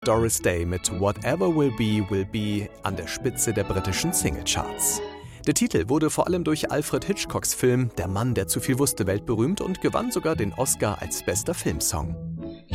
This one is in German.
Doris Day mit Whatever Will Be an der Spitze der britischen Singlecharts. Der Titel wurde vor allem durch Alfred Hitchcocks Film Der Mann, der zu viel wusste, weltberühmt und gewann sogar den Oscar als bester Filmsong.